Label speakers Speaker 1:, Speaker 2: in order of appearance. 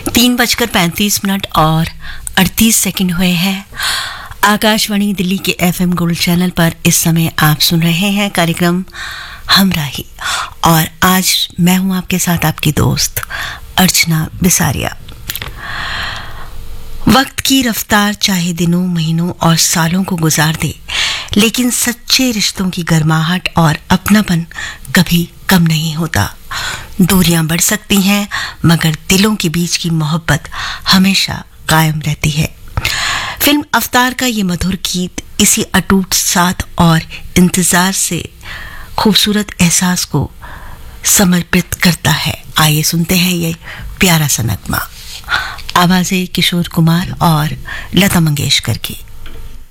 Speaker 1: 3:35 और 38 सेकंड हुए हैं। आकाशवाणी दिल्ली के FM गोल्ड चैनल पर इस समय आप सुन रहे हैं कार्यक्रम हमराही, और आज मैं हूं आपके साथ आपकी दोस्त अर्चना बिसारिया। वक्त की रफ्तार चाहे दिनों, महीनों और सालों को गुजार दे, लेकिन सच्चे रिश्तों की गर्माहट और अपनापन कभी कम नहीं होता। दूरियां बढ़ सकती हैं, मगर दिलों के बीच की मोहब्बत हमेशा कायम रहती है। फिल्म अवतार का ये मधुर गीत इसी अटूट साथ और इंतजार से खूबसूरत एहसास को समर्पित करता है। आइए सुनते हैं ये प्यारा सा नगमा, आवाज़ें किशोर कुमार और लता मंगेशकर की।